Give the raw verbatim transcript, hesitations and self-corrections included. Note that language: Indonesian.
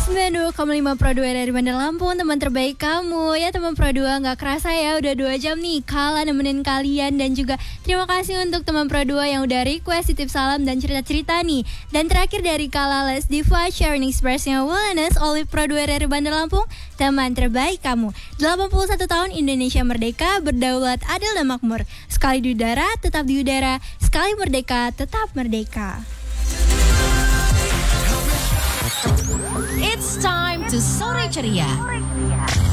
sembilan puluh dua koma lima Pro dua dari Bandar Lampung, teman terbaik kamu. Ya teman Pro dua, gak kerasa ya udah dua jam nih Kala nemenin kalian. Dan juga terima kasih untuk teman Pro dua yang udah request titip salam dan cerita-cerita nih. Dan terakhir dari Kala Les Diva, sharing expressnya wellness oleh Pro dua dari Bandar Lampung, teman terbaik kamu. Delapan puluh satu tahun Indonesia merdeka, berdaulat, adil dan makmur. Sekali di udara, tetap di udara. Sekali merdeka, tetap merdeka. It's time to Sore Ceria.